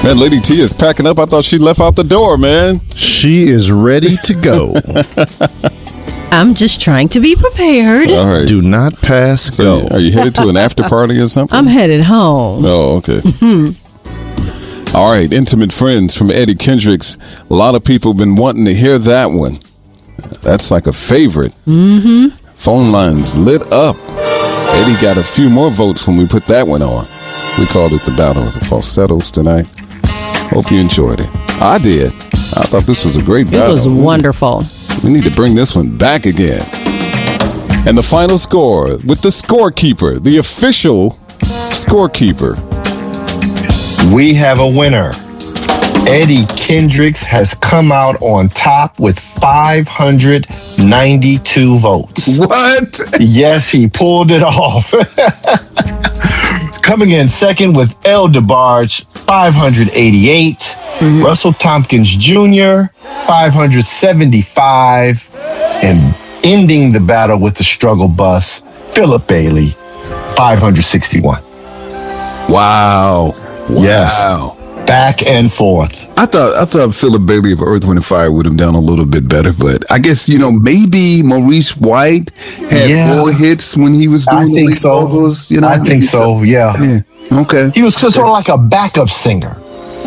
Man, Lady T is packing up. I thought she left out the door, man. She is ready to go. I'm just trying to be prepared. All right. Do not pass So, go. are you headed to an after party or something? I'm headed home. Oh, okay. All right. Intimate Friends from Eddie Kendricks. A lot of people have been wanting to hear that one. That's like a favorite. Mm-hmm. Phone lines lit up. Eddie got a few more votes when we put that one on. We called it the Battle of the Falsettos tonight. Hope you enjoyed it. I did. I thought this was a great battle. It was wonderful. We need to bring this one back again. And the final score with the scorekeeper, the official scorekeeper. We have a winner. Eddie Kendricks has come out on top with 592 votes. What? Yes, he pulled it off. Coming in second with El DeBarge, 588. Russell Tompkins Jr., 575. And ending the battle with the struggle bus, Philip Bailey, 561. Wow. Yes. Wow. Back and forth. I thought Philip Bailey of Earth, Wind & Fire would have done a little bit better, but I guess, maybe Maurice White had more hits when he was doing I think the so. vocals. I think so, yeah. Okay. He was sort of like a backup singer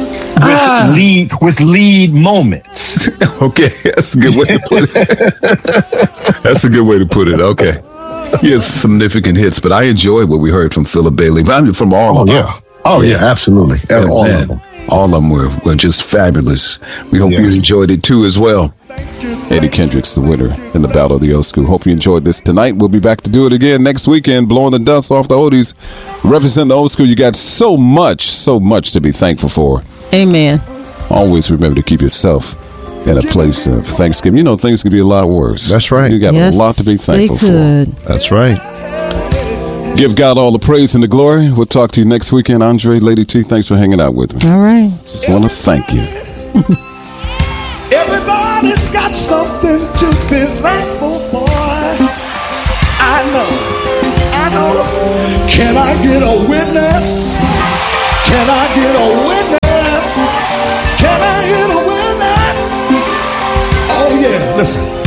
with lead moments. Okay, that's a good way to put it. That's a good way to put it. Okay. He has significant hits, but I enjoyed what we heard from Philip Bailey. I mean, from all of them. Oh, yeah, absolutely. All of them. All of them were just fabulous. We hope you enjoyed it too as well. Eddie Kendricks, the winner in the Battle of the Old School. Hope you enjoyed this tonight. We'll be back to do it again next weekend, blowing the dust off the oldies. Represent the old school. You got so much to be thankful for. Amen. Always remember to keep yourself in a place of thanksgiving. Things can be a lot worse. That's right. You got a lot to be thankful for. That's right. Give God all the praise and the glory. We'll talk to you next weekend. Andre, Lady T, thanks for hanging out with me. All right. Just want to thank you. Everybody's got something to be thankful for. I know. Can I get a witness? Can I get a witness? Can I get a witness? Oh yeah, listen.